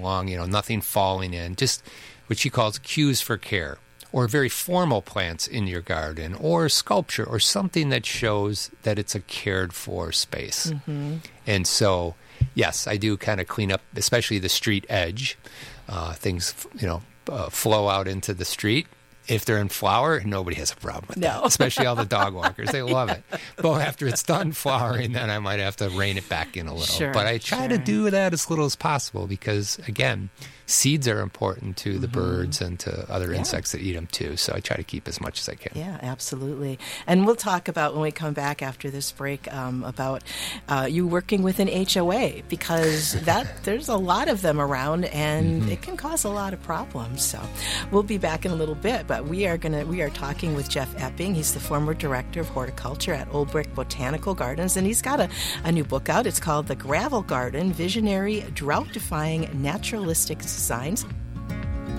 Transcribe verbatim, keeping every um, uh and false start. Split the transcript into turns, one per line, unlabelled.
along, you know, nothing falling in, just what she calls cues for care, or very formal plants in your garden, or sculpture, or something that shows that it's a cared for space. Mm-hmm. And so, yes, I do kind of clean up, especially the street edge. Uh, things, you know, uh, flow out into the street. If they're in flower, nobody has a problem with
no.
that, especially all the dog walkers. They love it. But after it's done flowering, then I might have to rein it back in a little.
Sure,
but I try
sure.
to do that as little as possible because, again, seeds are important to the mm-hmm. birds and to other
yeah.
insects that eat them too. So I try to keep as much as I can.
Yeah, absolutely. And we'll talk about, when we come back after this break, um, about uh, you working with an H O A, because that there's a lot of them around and mm-hmm. it can cause a lot of problems. So we'll be back in a little bit, but we are gonna we are talking with Jeff Epping. He's the former director of horticulture at Old Brick Botanical Gardens, and he's got a, a new book out. It's called The Gravel Garden: Visionary, Drought-Defying Naturalistic Designs